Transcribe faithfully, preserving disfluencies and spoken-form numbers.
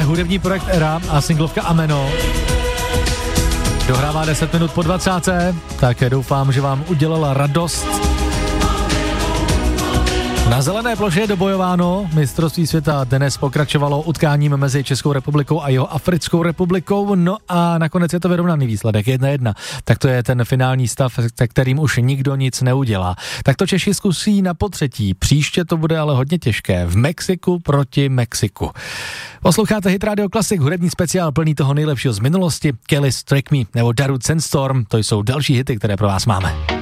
hudební projekt Era a singlovka Ameno. Dohrává deset minut po dvacáté, tak doufám, že vám udělala radost. Na zelené ploše je dobojováno, mistrovství světa dnes pokračovalo utkáním mezi Českou republikou a jeho Africkou republikou, no a nakonec je to vyrovnaný výsledek, jedna jedna. Tak to je ten finální stav, se kterým už nikdo nic neudělá. Tak to Češi zkusí na potřetí, příště to bude ale hodně těžké, v Mexiku proti Mexiku. Posloucháte Hit Radio Classic, hudební speciál plný toho nejlepšího z minulosti, Kelly's Track Me nebo Darude Sandstorm, to jsou další hity, které pro vás máme.